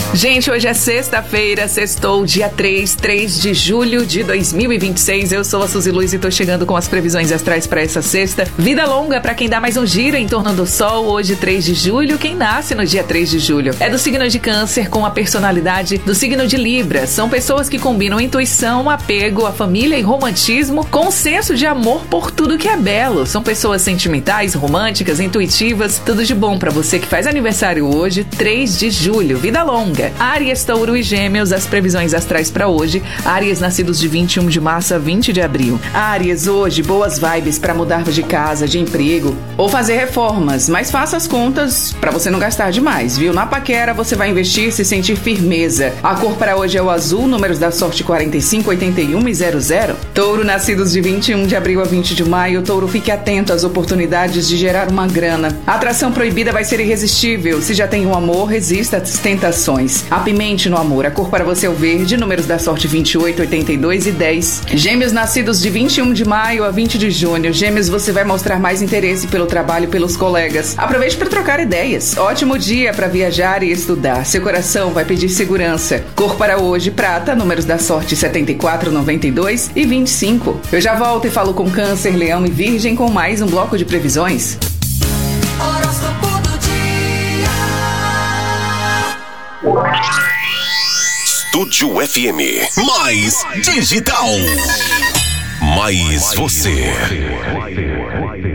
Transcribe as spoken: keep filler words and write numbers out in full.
Gente, hoje é sexta-feira, sextou, dia três, três de julho de dois mil e vinte e seis. Eu sou a Suzy Luz e tô chegando com as previsões astrais para essa sexta. Vida longa para quem dá mais um giro em torno do sol. Hoje, três de julho, quem nasce no dia três de julho é do signo de Câncer com a personalidade do signo de Libra. São pessoas que combinam intuição, apego à família e romantismo com senso de amor por tudo que é belo. São pessoas sentimentais, românticas, intuitivas. Tudo de bom para você que faz aniversário hoje, três de julho. Vida longa. Áries, Touro e Gêmeos, as previsões astrais para hoje. Áries, nascidos de vinte e um de março a vinte de abril. Áries, hoje, boas vibes para mudar de casa, de emprego ou fazer reformas, mas faça as contas para você não gastar demais, viu? Na paquera você vai investir se sentir firmeza. A cor para hoje é o azul, números da sorte quarenta e cinco, oitenta e um e zero zero. Touro, nascidos de vinte e um de abril a vinte de maio. Touro, fique atento às oportunidades de gerar uma grana. A atração proibida vai ser irresistível. Se já tem um amor, resista às tentações. Apimente no amor. A cor para você é o verde, números da sorte vinte e oito, oitenta e dois e dez. Gêmeos, nascidos de vinte e um de maio a vinte de junho. Gêmeos, você vai mostrar mais interesse pelo trabalho e pelos colegas. Aproveite para trocar ideias. Ótimo dia para viajar e estudar. Seu coração vai pedir segurança. Cor para hoje, prata, números da sorte setenta e quatro, noventa e dois e vinte e cinco. Eu já volto e falo com Câncer, Leão e Virgem com mais um bloco de previsões. Horóscopo do dia. Estúdio F M. Mais digital. Mais você.